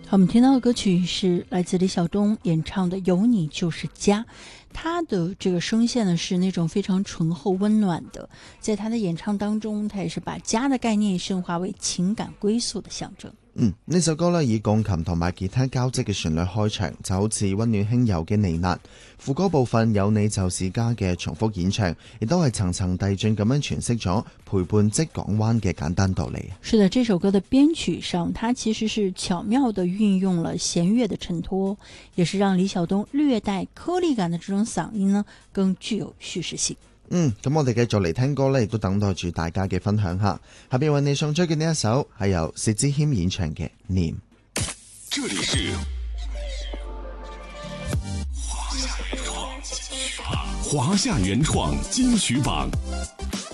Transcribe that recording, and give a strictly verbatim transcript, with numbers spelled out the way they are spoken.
我们听到的歌曲是来自李晓东演唱的《有你就是家》，他的这个声线呢是那种非常醇厚温暖的，在他的演唱当中，他也是把家的概念升华為情感歸宿的象徵。 嗯，呢首歌呢以鋼琴同埋吉他交織嘅旋律開場，就好似溫暖輕柔嘅呢喃。副歌部分有你就是家嘅重複演唱，亦都係層層遞進咁樣詮釋咗陪伴即港灣嘅簡單道理。 是的，這首歌的編曲上，它其實是巧妙地運用了弦樂的襯托，也是讓李曉東略帶顆粒感的這種嗓音呢，更具有敘事性。 嗯，咁我哋繼續嚟聽歌呢，亦都等待住大家嘅分享下。下邊為你送出嘅呢一首係由薛之謙演唱嘅《念》。 這裡是華夏原創金曲榜。